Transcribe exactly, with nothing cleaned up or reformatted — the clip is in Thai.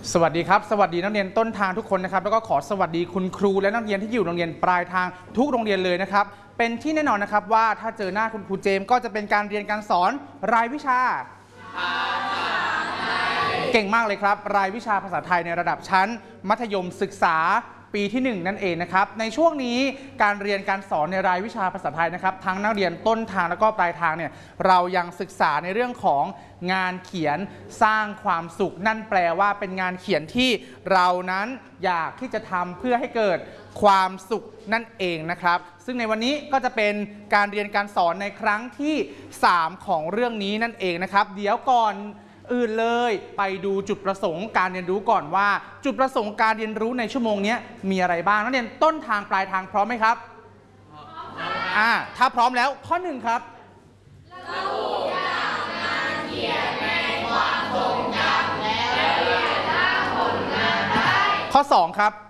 สวัสดีครับสวัสดีนักเรียนต้นทางทุกคนนะครับแล้วก็ขอสวัสดีคุณครูและนักเรียนที่อยู่โรงเรียนปลายทางทุกโรงเรียนเลยนะครับเป็นที่แน่นอนนะครับว่าถ้าเจอหน้าคุณครูเจมส์ก็จะเป็นการเรียนการสอนรายวิชาเก่งมากเลยครับรายวิชาภาษาไทยในระดับชั้นมัธยมศึกษาปีที่หนึ่งนั่นเองนะครับในช่วงนี้การเรียนการสอนในรายวิชาภาษาไทยนะครับทั้งนักเรียนต้นทางแล้วก็ปลายทางเนี่ยเรายังศึกษาในเรื่องของงานเขียนสร้างความสุขนั่นแปลว่าเป็นงานเขียนที่เรานั้นอยากที่จะทำเพื่อให้เกิดความสุขนั่นเองนะครับซึ่งในวันนี้ก็จะเป็นการเรียนการสอนในครั้งที่สามของเรื่องนี้นั่นเองนะครับเดี๋ยวก่อนอื่นเลยไปดูจุดประสงค์การเรียนรู้ก่อนว่าจุดประสงค์การเรียนรู้ในชั่วโมงนี้มีอะไรบ้างนักเรียนต้นทางปลายทางพร้อมไหมครับอ่าถ้าพร้อมแล้วข้อหนึ่งครับระบุอย่างงานเขียนในความทรงจำและเรียนสร้างผลงานได้ข้อสองครับ